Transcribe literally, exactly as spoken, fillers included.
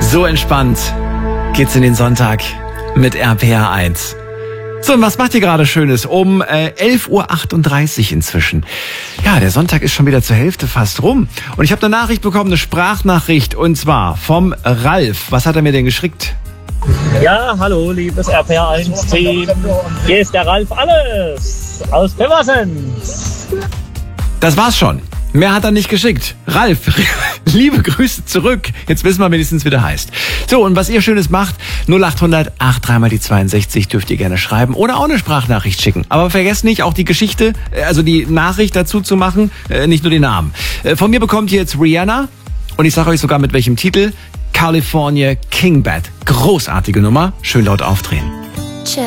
So entspannt geht's in den Sonntag mit R P R eins. So, und was macht ihr gerade Schönes? Um äh, elf Uhr achtunddreißig inzwischen. Ja, der Sonntag ist schon wieder zur Hälfte fast rum. Und ich habe eine Nachricht bekommen, eine Sprachnachricht, und zwar vom Ralf. Was hat er mir denn geschickt? Ja, hallo, liebes R P R eins Team. Hier ist der Ralf Alles aus Pirmasens. Das war's schon. Mehr hat er nicht geschickt. Ralf, liebe Grüße zurück. Jetzt wissen wir wenigstens, wie der heißt. So, und was ihr Schönes macht, null acht hundert acht drei mal die zweiundsechzig dürft ihr gerne schreiben oder auch eine Sprachnachricht schicken. Aber vergesst nicht, auch die Geschichte, also die Nachricht dazu zu machen, nicht nur den Namen. Von mir bekommt ihr jetzt Rihanna, und ich sage euch sogar mit welchem Titel: California King Bad. Großartige Nummer, schön laut aufdrehen.